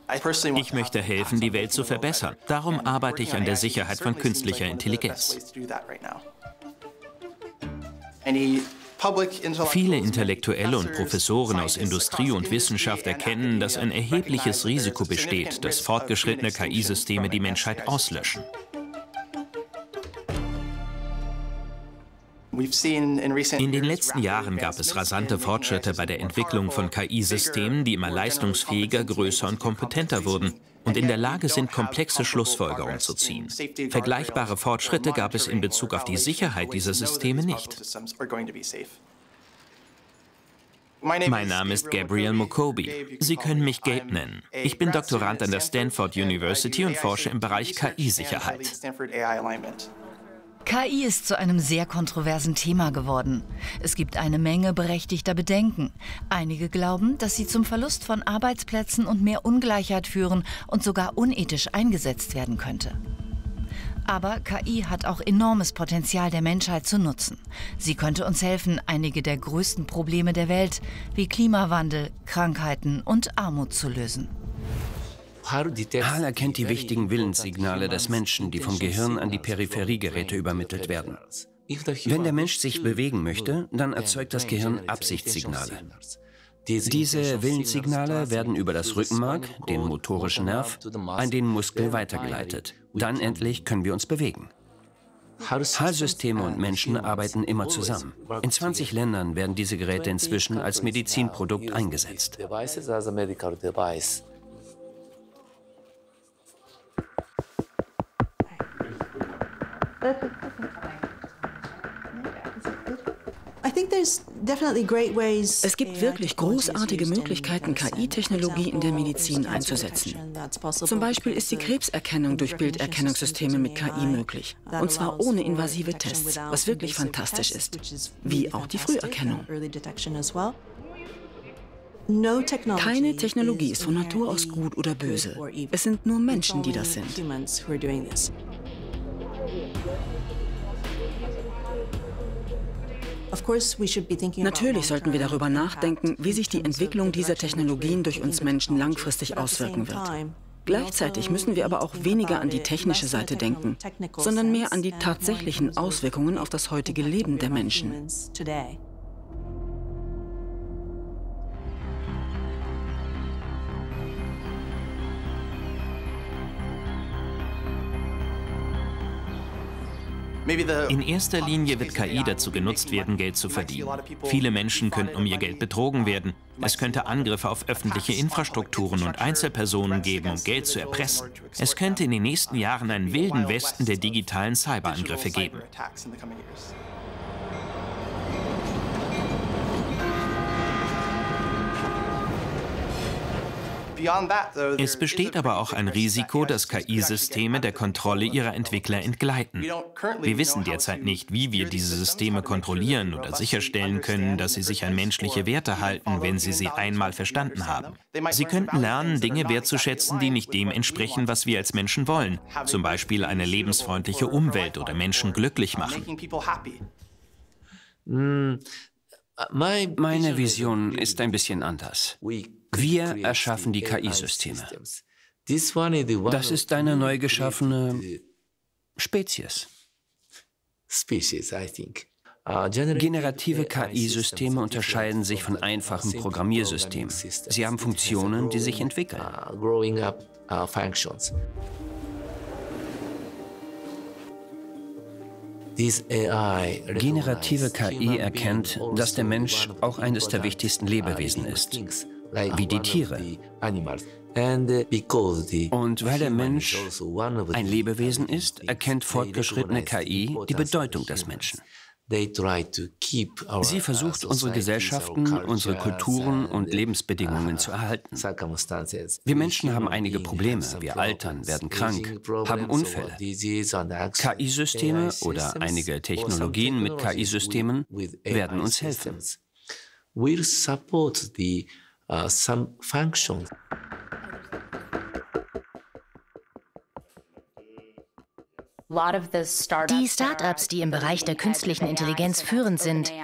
Ich möchte helfen, die Welt zu verbessern. Darum arbeite ich an der Sicherheit von künstlicher Intelligenz. Viele Intellektuelle und Professoren aus Industrie und Wissenschaft erkennen, dass ein erhebliches Risiko besteht, dass fortgeschrittene KI-Systeme die Menschheit auslöschen. In den letzten Jahren gab es rasante Fortschritte bei der Entwicklung von KI-Systemen, die immer leistungsfähiger, größer und kompetenter wurden und in der Lage sind, komplexe Schlussfolgerungen zu ziehen. Vergleichbare Fortschritte gab es in Bezug auf die Sicherheit dieser Systeme nicht. Mein Name ist Gabriel Mokobi. Sie können mich Gabe nennen. Ich bin Doktorand an der Stanford University und forsche im Bereich KI-Sicherheit. KI ist zu einem sehr kontroversen Thema geworden. Es gibt eine Menge berechtigter Bedenken. Einige glauben, dass sie zum Verlust von Arbeitsplätzen und mehr Ungleichheit führen und sogar unethisch eingesetzt werden könnte. Aber KI hat auch enormes Potenzial der Menschheit zu nutzen. Sie könnte uns helfen, einige der größten Probleme der Welt, wie Klimawandel, Krankheiten und Armut zu lösen. HAL erkennt die wichtigen Willenssignale des Menschen, die vom Gehirn an die Peripheriegeräte übermittelt werden. Wenn der Mensch sich bewegen möchte, dann erzeugt das Gehirn Absichtssignale. Diese Willenssignale werden über das Rückenmark, den motorischen Nerv, an den Muskel weitergeleitet. Dann endlich können wir uns bewegen. HAL-Systeme und Menschen arbeiten immer zusammen. In 20 Ländern werden diese Geräte inzwischen als Medizinprodukt eingesetzt. Es gibt wirklich großartige Möglichkeiten, KI-Technologie in der Medizin einzusetzen. Zum Beispiel ist die Krebserkennung durch Bilderkennungssysteme mit KI möglich. Und zwar ohne invasive Tests, was wirklich fantastisch ist. Wie auch die Früherkennung. Keine Technologie ist von Natur aus gut oder böse. Es sind nur Menschen, die das sind. Natürlich sollten wir darüber nachdenken, wie sich die Entwicklung dieser Technologien durch uns Menschen langfristig auswirken wird. Gleichzeitig müssen wir aber auch weniger an die technische Seite denken, sondern mehr an die tatsächlichen Auswirkungen auf das heutige Leben der Menschen. In erster Linie wird KI dazu genutzt werden, Geld zu verdienen. Viele Menschen könnten um ihr Geld betrogen werden. Es könnte Angriffe auf öffentliche Infrastrukturen und Einzelpersonen geben, um Geld zu erpressen. Es könnte in den nächsten Jahren einen wilden Westen der digitalen Cyberangriffe geben. Es besteht aber auch ein Risiko, dass KI-Systeme der Kontrolle ihrer Entwickler entgleiten. Wir wissen derzeit nicht, wie wir diese Systeme kontrollieren oder sicherstellen können, dass sie sich an menschliche Werte halten, wenn sie einmal verstanden haben. Sie könnten lernen, Dinge wertzuschätzen, die nicht dem entsprechen, was wir als Menschen wollen. Zum Beispiel eine lebensfreundliche Umwelt oder Menschen glücklich machen. Meine Vision ist ein bisschen anders. Wir erschaffen die KI-Systeme. Das ist eine neu geschaffene Spezies. Generative KI-Systeme unterscheiden sich von einfachen Programmiersystemen. Sie haben Funktionen, die sich entwickeln. Generative KI erkennt, dass der Mensch auch eines der wichtigsten Lebewesen ist, wie die Tiere. Und weil der Mensch ein Lebewesen ist, erkennt fortgeschrittene KI die Bedeutung des Menschen. Sie versucht, unsere Gesellschaften, unsere Kulturen und Lebensbedingungen zu erhalten. Wir Menschen haben einige Probleme. Wir altern, werden krank, haben Unfälle. KI-Systeme oder einige Technologien mit KI-Systemen werden uns helfen. Die Start-ups, die im Bereich der künstlichen Intelligenz führend sind,